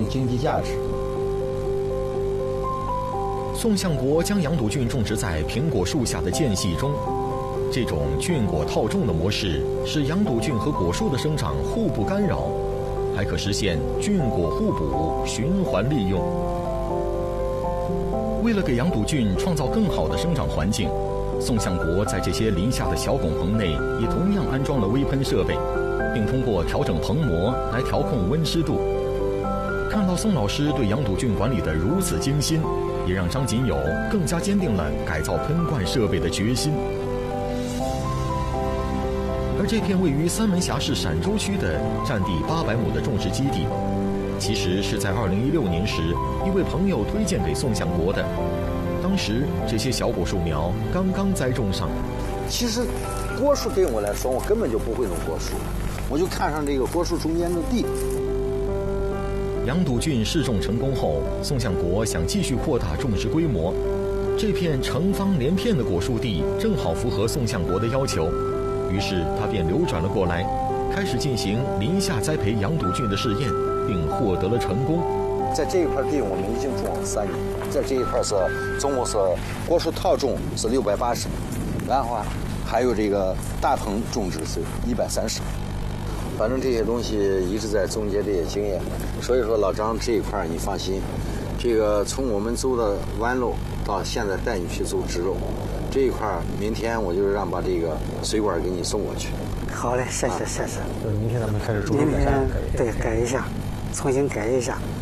经济价值。 宋相国将杨笃菌种植在苹果树下的间隙中，这种菌果套种的模式使杨笃菌和果树的生长互不干扰，还可实现菌果互补、循环利用。为了给杨笃菌创造更好的生长环境，宋相国在这些林下的小拱棚内也同样安装了微喷设备，并通过调整棚膜来调控温湿度。看到宋老师对杨笃菌管理得如此精心，也让张锦友更加坚定了改造喷灌设备的决心。而这片位于三门峡市陕州区的占地800亩的种植基地，其实是在2016年时一位朋友推荐给宋相国的。当时这些小果树苗刚刚栽种上。 其实果树对我来说，我根本就不会弄果树，我就看上这个果树中间的地。 杨笃菌试种成功后，宋相国想继续扩大种植规模。这片成方连片的果树地正好符合宋相国的要求，于是他便流转了过来，开始进行林下栽培杨笃菌的试验，并获得了成功。 在这一块地我们已经种了3年，在这一块是总共是果树套种是680，然后还有这个大棚种植是130。反正这些东西一直在总结这些经验，所以说老张这一块你放心，这个从我们走的弯路到现在带你去走直路，这一块明天我就让把这个水管给你送过去。 好嘞，谢谢谢谢。 明天咱们开始着手改善， 对，改一下，重新改一下。